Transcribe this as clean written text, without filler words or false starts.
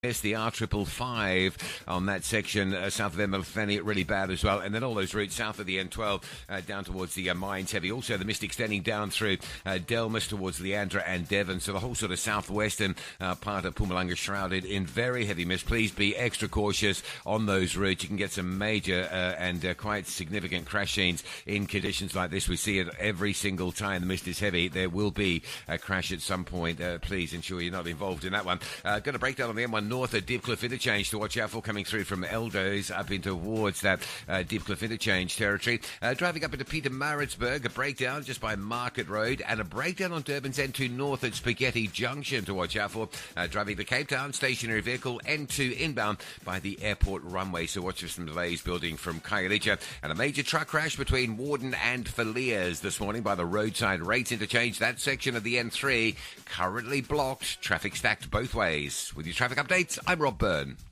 Yes, the R555 on that section south of Emerald, really bad as well. And then all those routes south of the N12 down towards the Mines heavy. Also the mist extending down through Delmas towards Leandra and Devon. So the whole sort of southwestern part of Mpumalanga shrouded in very heavy mist. Please be extra cautious on those routes. You can get some major and quite significant crash scenes in conditions like this. We see it every single time the mist is heavy. There will be a crash at some point. Please ensure you're not involved in that one. Got a breakdown on the M1 North at Deepcliff Interchange to watch out for coming through from Eldos up in towards that Deepcliff Interchange territory. Driving up into Pietermaritzburg, a breakdown just by Market Road, and a breakdown on Durban's N2 North at Spaghetti Junction to watch out for. Driving to Cape Town, stationary vehicle N2 inbound by the airport runway, so watch for some delays building from Khayelitsha. And a major truck crash between Warden and Villiers this morning by the roadside rates interchange. That section of the N3 currently blocked, traffic stacked both ways. With your traffic updates, I'm Rob Byrne.